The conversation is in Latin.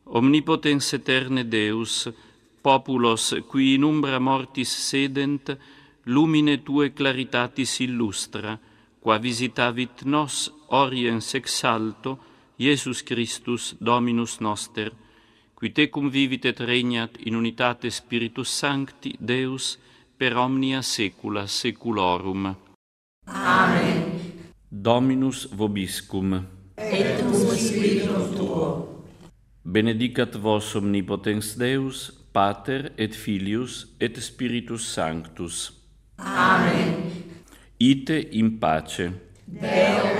Omnipotens eterne Deus, populos qui in umbra mortis sedent, lumine Tue claritatis illustra, qua visitavit nos oriens ex alto, Iesus Christus Dominus noster, qui tecum vivit et regnat in unitate Spiritus Sancti, Deus, per omnia saecula saeculorum. Amen. Dominus vobiscum. Et cum spiritu tuo. Benedicat vos omnipotens Deus, Pater et Filius et Spiritus Sanctus. Amen. Ite in pace. Deo